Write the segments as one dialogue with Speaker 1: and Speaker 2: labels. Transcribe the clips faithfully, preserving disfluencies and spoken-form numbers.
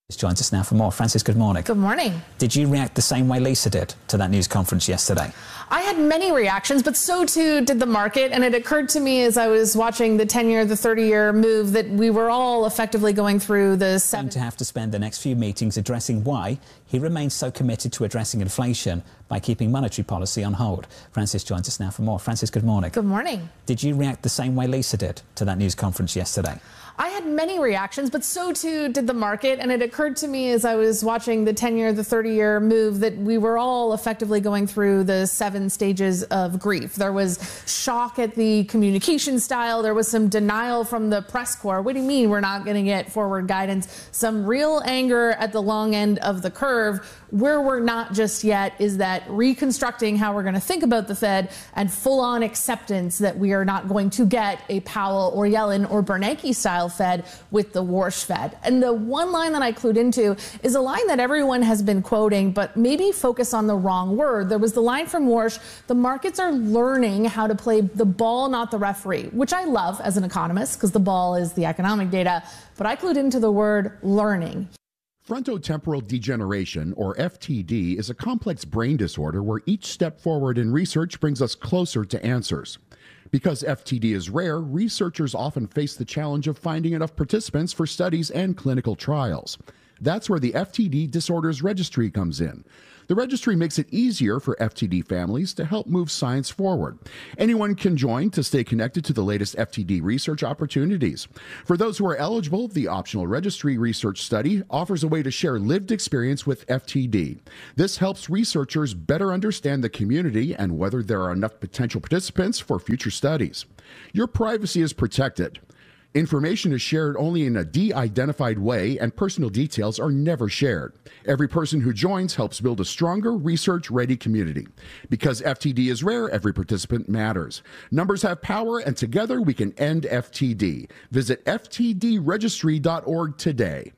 Speaker 1: Joins us now for more. Frances, good morning.
Speaker 2: Good morning.
Speaker 1: Did you react the same way Lisa did to that news conference yesterday?
Speaker 2: I had many reactions, but so too did the market. And it occurred to me as I was watching the ten-year, the thirty-year move that we were all effectively going through the seven...
Speaker 1: to have to spend the next few meetings addressing why he remains so committed to addressing inflation by keeping monetary policy on hold. Frances joins us now for more. Frances, good morning.
Speaker 2: Good morning.
Speaker 1: Did you react the same way Lisa did to that news conference yesterday?
Speaker 2: I had many reactions, but so too did the market. And it occurred to me as I was watching the ten-year, the thirty-year move that we were all effectively going through the seven stages of grief. There was shock at the communication style. There was some denial from the press corps. What do you mean we're not going to get forward guidance? Some real anger at the long end of the curve. Where we're not just yet is that reconstructing how we're going to think about the Fed and full-on acceptance that we are not going to get a Powell or Yellen or Bernanke style Fed with the Warsh Fed. And the one line that I clued into is a line that everyone has been quoting, but maybe focus on the wrong word. There was the line from Warsh, the markets are learning how to play the ball, not the referee, which I love as an economist because the ball is the economic data, but I clued into the word learning.
Speaker 3: Frontotemporal degeneration, or F T D, is a complex brain disorder where each step forward in research brings us closer to answers. Because F T D is rare, researchers often face the challenge of finding enough participants for studies and clinical trials. That's where the F T D Disorders Registry comes in. The registry makes it easier for F T D families to help move science forward. Anyone can join to stay connected to the latest F T D research opportunities. For those who are eligible, the optional registry research study offers a way to share lived experience with F T D. This helps researchers better understand the community and whether there are enough potential participants for future studies. Your privacy is protected. Information is shared only in a de-identified way, and personal details are never shared. Every person who joins helps build a stronger, research-ready community. Because F T D is rare, every participant matters. Numbers have power, and together we can end F T D. Visit F T D registry dot org today.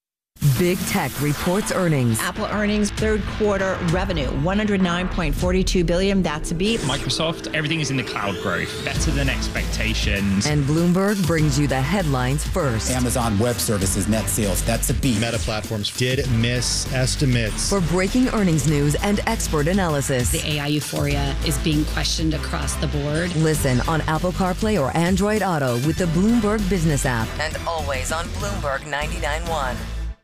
Speaker 4: Big Tech reports earnings.
Speaker 5: Apple earnings, third quarter revenue, one hundred nine point four two billion dollars. That's a beat.
Speaker 6: Microsoft, everything is in the cloud growth, better than expectations.
Speaker 4: And Bloomberg brings you the headlines first.
Speaker 7: Amazon Web Services net sales, that's a beat.
Speaker 8: Meta Platforms did miss estimates.
Speaker 4: For breaking earnings news and expert analysis.
Speaker 9: The A I euphoria is being questioned across the board.
Speaker 4: Listen on Apple CarPlay or Android Auto with the Bloomberg Business app. And always on Bloomberg ninety-nine point one.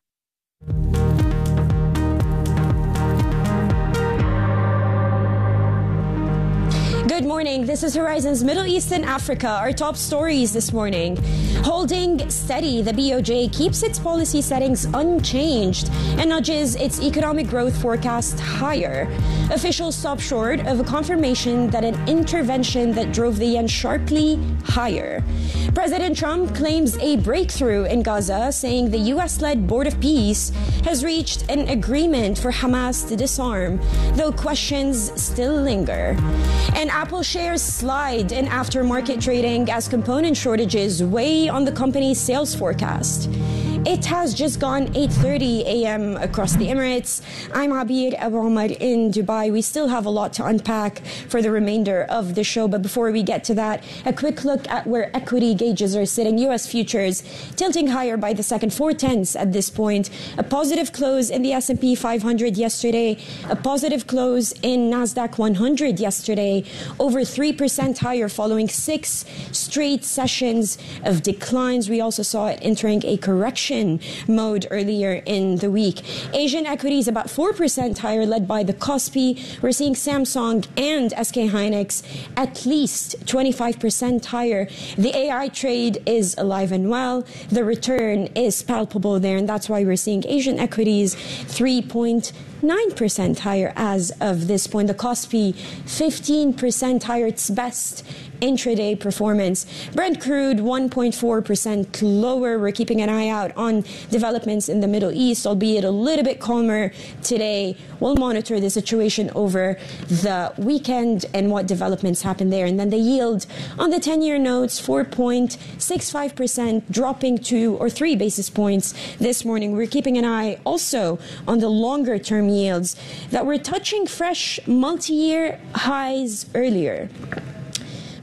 Speaker 10: Good morning. This is Horizon's Middle East and Africa. Our top stories this morning. Holding steady, the B O J keeps its policy settings unchanged and nudges its economic growth forecast higher. Officials stop short of a confirmation that an intervention that drove the yen sharply higher. President Trump claims a breakthrough in Gaza, saying the U S-led Board of Peace has reached an agreement for Hamas to disarm, though questions still linger. And Apple shares slide in aftermarket trading as component shortages weigh on the company's sales forecast. It has just gone eight thirty a m across the Emirates. I'm Abir Abu Omar in Dubai. We still have a lot to unpack for the remainder of the show, but before we get to that, a quick look at where equity gauges are sitting. U S futures tilting higher by the second, four tenths at this point. A positive close in the S and P five hundred yesterday. A positive close in NASDAQ one hundred yesterday. Over three percent higher following six straight sessions of declines. We also saw it entering a correction mode earlier in the week. Asian equities about four percent higher, led by the Kospi. We're seeing Samsung and S K Hynix at least twenty-five percent higher. The A I trade is alive and well. The return is palpable there, and that's why we're seeing Asian equities three point nine percent higher as of this point. The Kospi fifteen percent higher, its best intraday performance. Brent crude one point four percent lower. We're keeping an eye out on developments in the Middle East, albeit a little bit calmer today. We'll monitor the situation over the weekend and what developments happen there. And then the yield on the ten-year notes, four point six five percent, dropping two or three basis points this morning. We're keeping an eye also on the longer-term yields that were touching fresh multi-year highs earlier.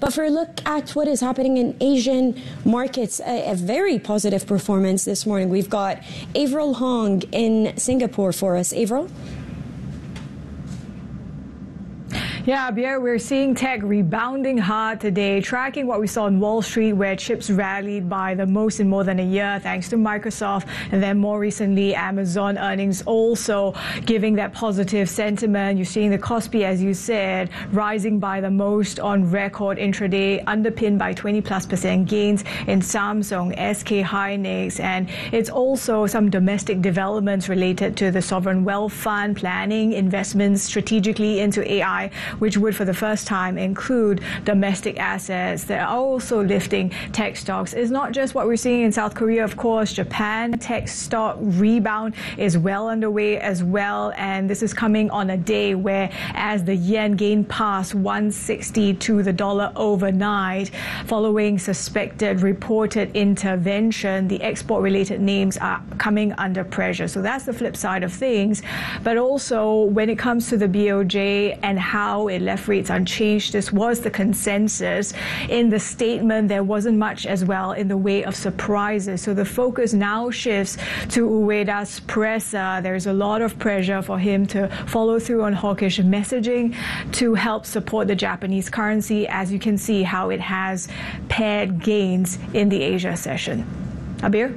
Speaker 10: But for a look at what is happening in Asian markets, a, a very positive performance this morning. We've got Avril Hong in Singapore for us. Avril?
Speaker 11: Yeah, Pierre, we're seeing tech rebounding hard today, tracking what we saw on Wall Street, where chips rallied by the most in more than a year, thanks to Microsoft, and then more recently, Amazon earnings also giving that positive sentiment. You're seeing the Kospi, as you said, rising by the most on record intraday, underpinned by twenty plus percent gains in Samsung, S K Hynix, and it's also some domestic developments related to the sovereign wealth fund planning investments strategically into A I, which would for the first time include domestic assets that are also lifting tech stocks. It's not just what we're seeing in South Korea, of course. Japan tech stock rebound is well underway as well, and this is coming on a day where as the yen gained past one sixty to the dollar overnight, following suspected reported intervention, the export-related names are coming under pressure. So that's the flip side of things. But also when it comes to the B O J and how it left rates unchanged, this was the consensus. In the statement, there wasn't much as well in the way of surprises. So the focus now shifts to Ueda's presser. There's a lot of pressure for him to follow through on hawkish messaging to help support the Japanese currency, as you can see how it has paired gains in the Asia session. Abir?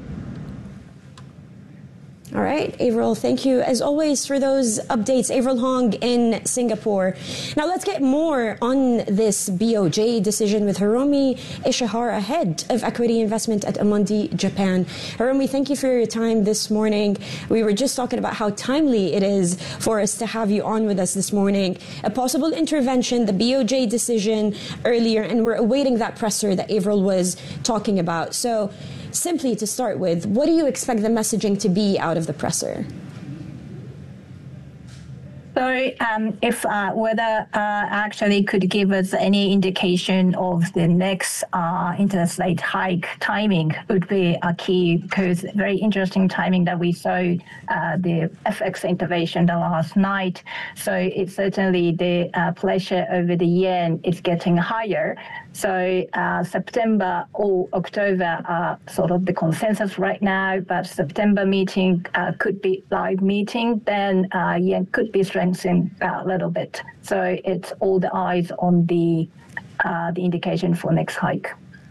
Speaker 10: All right, Avril, thank you as always for those updates. Avril Hong in Singapore. Now let's get more on this B O J decision with Hiromi Ishihara, head of equity investment at Amundi Japan. Hiromi, thank you for your time this morning. We were just talking about how timely it is for us to have you on with us this morning. A possible intervention, the B O J decision earlier, and we're awaiting that presser that Avril was talking about. So simply to start with, what do you expect the messaging to be out of the presser?
Speaker 12: So um, if uh, whether uh, actually could give us any indication of the next uh, interest rate hike timing would be a key, because very interesting timing that we saw uh, the F X intervention the last night. So it's certainly the uh, pressure over the yen is getting higher. So uh, September or October are sort of the consensus right now, but September meeting uh, could be live meeting, then uh, yen could be strengthened a little bit. So it's all the eyes on the uh, the indication for next hike.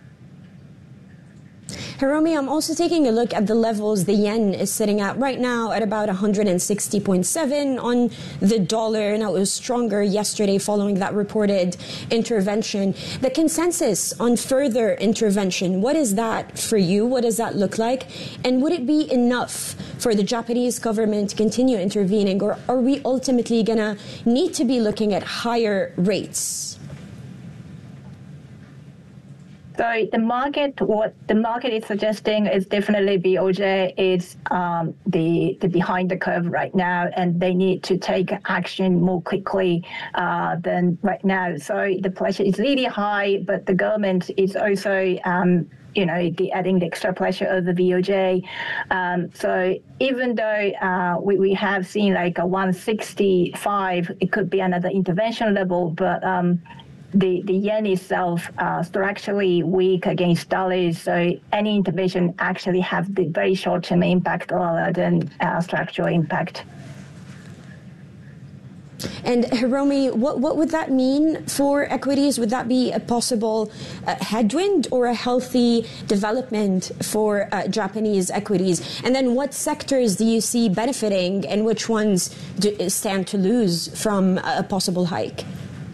Speaker 10: Hiromi, I'm also taking a look at the levels the yen is sitting at right now at about one hundred sixty point seven on the dollar. Now, it was stronger yesterday following that reported intervention. The consensus on further intervention, what is that for you? What does that look like? And would it be enough for the Japanese government to continue intervening, or are we ultimately going to need to be looking at higher rates?
Speaker 12: So the market, what the market is suggesting is definitely B O J is um, the the behind the curve right now, and they need to take action more quickly uh, than right now. So the pressure is really high, but the government is also um, you know, the, adding the extra pressure of the B O J. Um, so even though uh, we, we have seen like a one sixty-five, it could be another intervention level, but um, The, the yen itself uh, structurally weak against dollars, so any intervention actually have the very short-term impact rather than uh, structural impact.
Speaker 10: And Hiromi, what, what would that mean for equities? Would that be a possible uh, headwind or a healthy development for uh, Japanese equities? And then what sectors do you see benefiting and which ones do, stand to lose from a possible hike?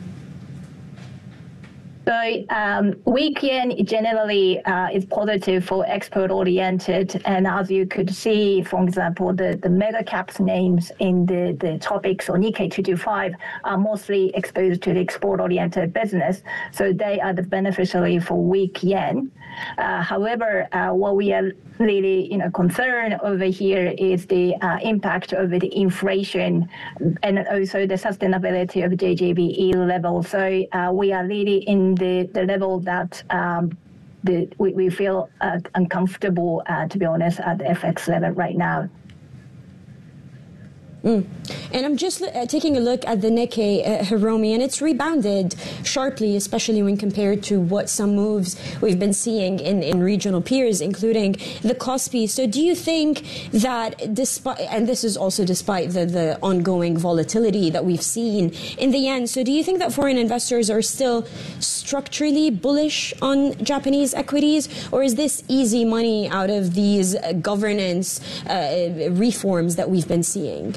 Speaker 12: So um, weak yen generally uh, is positive for export-oriented, and as you could see, for example, the, the mega caps names in the, the topics or Nikkei two twenty-five are mostly exposed to the export-oriented business, so they are the beneficiary for weak yen. Uh, however, uh, what we are really, you know, concerned over here is the uh, impact of the inflation and also the sustainability of J G B E level. So uh, we are really in the, the level that um, the, we, we feel uh, uncomfortable, uh, to be honest, at the F X level right now.
Speaker 10: Mm. And I'm just uh, taking a look at the Nikkei, uh, Hiromi, and it's rebounded sharply, especially when compared to what some moves we've been seeing in, in regional peers, including the Kospi. So do you think that despite, and this is also despite the, the ongoing volatility that we've seen in the yen, so do you think that foreign investors are still structurally bullish on Japanese equities, or is this easy money out of these uh, governance uh, reforms that we've been seeing?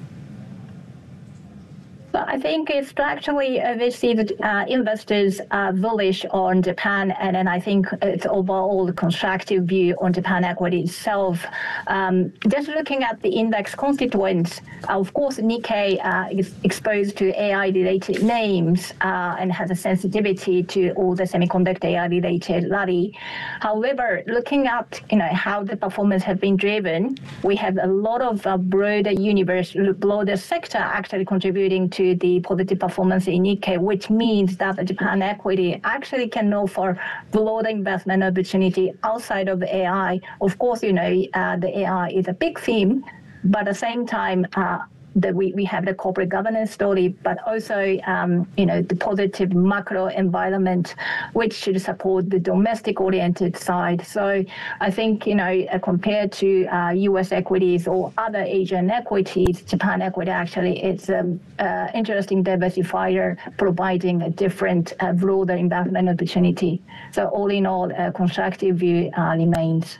Speaker 12: I think it's actually uh, we see that uh, investors are bullish on Japan, and then I think it's overall constructive view on Japan equity itself. Um, just looking at the index constituents, uh, of course, Nikkei uh, is exposed to A I-related names uh, and has a sensitivity to all the semiconductor A I-related rally. However, looking at you know how the performance has been driven, we have a lot of uh, broader universe, broader sector actually contributing to the positive performance in Nikkei, which means that the Japan equity actually can offer broader investment opportunity outside of the A I. Of course, you know, uh, the A I is a big theme, but at the same time, uh, that we, we have the corporate governance story, but also, um, you know, the positive macro environment, which should support the domestic-oriented side. So I think, you know, uh, compared to uh, U S equities or other Asian equities, Japan equity actually is an uh, interesting diversifier, providing a different, uh, broader investment opportunity. So all in all, a constructive view uh, remains.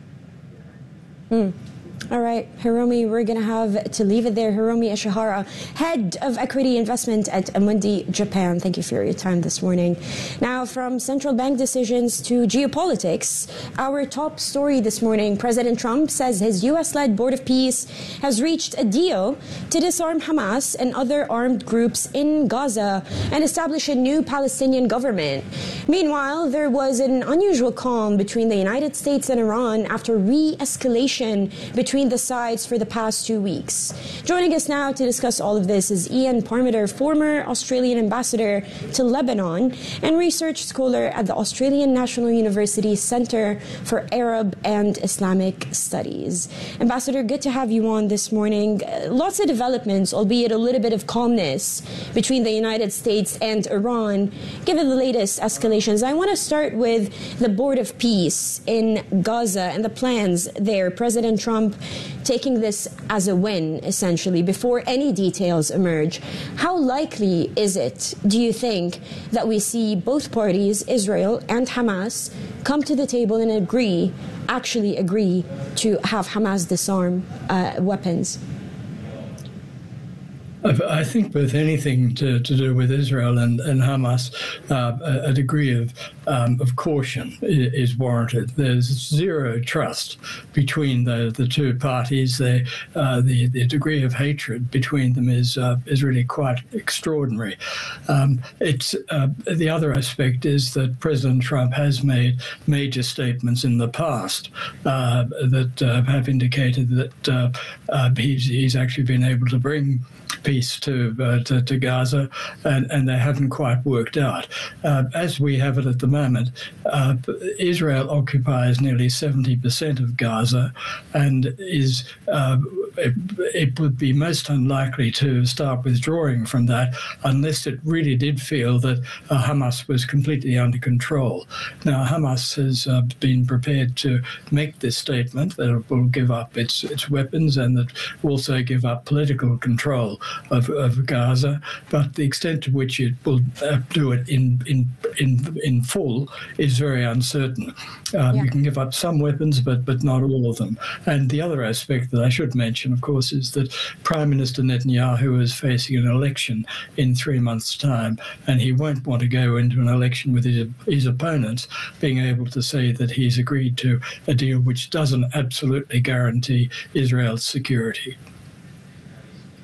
Speaker 10: Mm. All right, Hiromi, we're going to have to leave it there. Hiromi Ishihara, Head of Equity Investment at Amundi Japan. Thank you for your time this morning. Now, from central bank decisions to geopolitics, our top story this morning, President Trump says his U S-led Board of Peace has reached a deal to disarm Hamas and other armed groups in Gaza and establish a new Palestinian government. Meanwhile, there was an unusual calm between the United States and Iran after re-escalation between the sides for the past two weeks. Joining us now to discuss all of this is Ian Parmiter, former Australian ambassador to Lebanon and research scholar at the Australian National University Centre for Arab and Islamic Studies. Ambassador, good to have you on this morning. Uh, lots of developments, albeit a little bit of calmness between the United States and Iran, given the latest escalations. I want to start with the Board of Peace in Gaza and the plans there. President Trump taking this as a win, essentially, before any details emerge. How likely is it, do you think, that we see both parties, Israel and Hamas, come to the table and agree, actually agree, to have Hamas disarm uh, weapons?
Speaker 13: I think with anything to, to do with Israel and, and Hamas, uh, a, a degree of um, of caution is, is warranted. There's zero trust between the, the two parties. They, uh, the the degree of hatred between them is uh, is really quite extraordinary. Um, it's uh, the other aspect is that President Trump has made major statements in the past uh, that uh, have indicated that uh, uh, he's he's actually been able to bring peace to, uh, to to Gaza, and, and they haven't quite worked out. Uh, as we have it at the moment, uh, Israel occupies nearly seventy percent of Gaza and is uh, it, it would be most unlikely to start withdrawing from that unless it really did feel that uh, Hamas was completely under control. Now, Hamas has uh, been prepared to make this statement that it will give up its, its weapons and that will also give up political control of, of Gaza, but the extent to which it will uh, do it in in in in full is very uncertain. Um, yeah. You can give up some weapons, but but not all of them. And the other aspect that I should mention, of course, is that Prime Minister Netanyahu is facing an election in three months' time, and he won't want to go into an election with his, his opponents being able to say that he's agreed to a deal which doesn't absolutely guarantee Israel's security.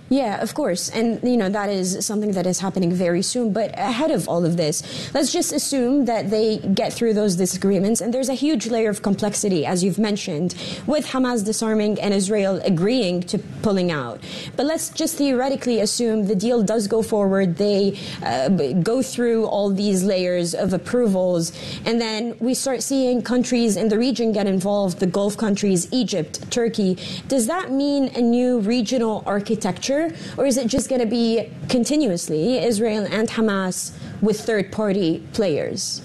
Speaker 10: Yeah, of course. And, you know, that is something that is happening very soon. But ahead of all of this, let's just assume that they get through those disagreements. And there's a huge layer of complexity, as you've mentioned, with Hamas disarming and Israel agreeing to pulling out. But let's just theoretically assume the deal does go forward. They uh, go through all these layers of approvals. And then we start seeing countries in the region get involved, the Gulf countries, Egypt, Turkey. Does that mean a new regional architecture? Or is it just going to be continuously Israel and Hamas with third-party players?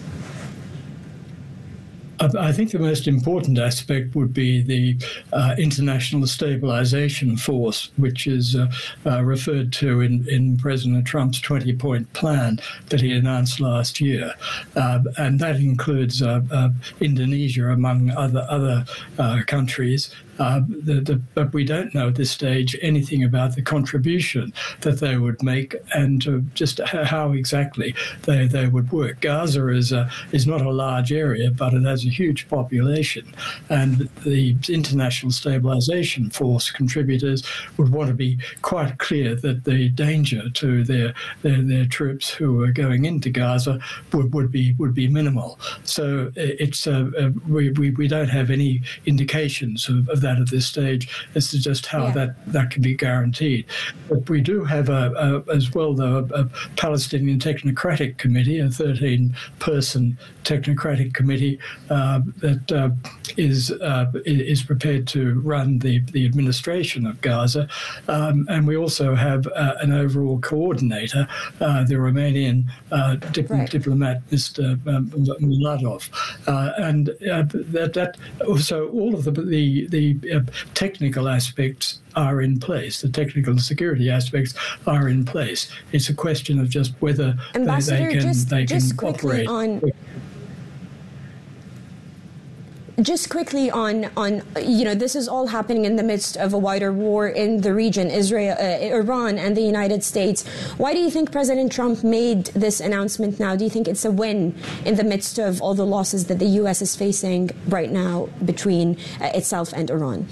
Speaker 13: I think the most important aspect would be the uh, international stabilization force, which is uh, uh, referred to in, in President Trump's twenty-point plan that he announced last year. Uh, and that includes uh, uh, Indonesia, among other, other uh, countries. Uh, the, the, but we don't know at this stage anything about the contribution that they would make and uh, just how exactly they, they would work. Gaza is a, is not a large area, but it has a huge population, and the International Stabilization Force contributors would want to be quite clear that the danger to their their, their troops who are going into Gaza would, would be would be minimal. So it's uh, uh, we, we we don't have any indications of, of that at this stage as to just how yeah. that, that can be guaranteed. But we do have a, a, as well, though, a, a Palestinian Technocratic Committee, a thirteen-person technocratic committee uh, that uh, is uh, is prepared to run the, the administration of Gaza. Um, and we also have uh, an overall coordinator, uh, the Romanian uh, dip right. diplomat, Mister Um, Muladov. Uh, and uh, that, that also all of the, the, the uh, technical aspects are in place. The technical and security aspects are in place. It's a question of just whether they, they can,
Speaker 10: just,
Speaker 13: they
Speaker 10: just
Speaker 13: can operate.
Speaker 10: On Just quickly on, on, you know, this is all happening in the midst of a wider war in the region, Israel, uh, Iran and the United States. Why do you think President Trump made this announcement now? Do you think it's a win in the midst of all the losses that the U S is facing right now between uh, itself and Iran?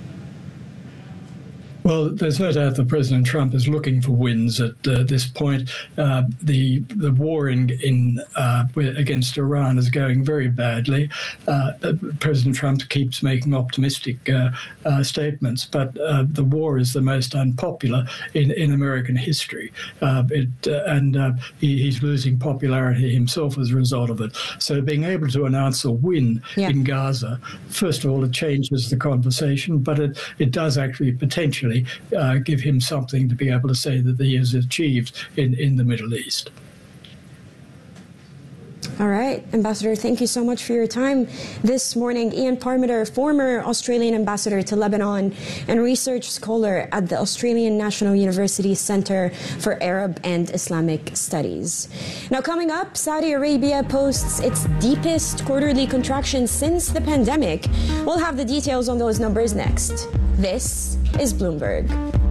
Speaker 13: Well, there's no doubt that President Trump is looking for wins at uh, this point. Uh, the the war in in uh, against Iran is going very badly. Uh, President Trump keeps making optimistic uh, uh, statements, but uh, the war is the most unpopular in, in American history, uh, it, uh, and uh, he, he's losing popularity himself as a result of it. So being able to announce a win yeah. in Gaza, first of all, it changes the conversation, but it, it does actually potentially Uh, give him something to be able to say that he has achieved in, in the Middle East.
Speaker 10: All right, Ambassador, thank you so much for your time this morning. Ian Parmiter, former Australian ambassador to Lebanon and research scholar at the Australian National University Centre for Arab and Islamic Studies. Now, coming up, Saudi Arabia posts its deepest quarterly contraction since the pandemic. We'll have the details on those numbers next. This is Bloomberg.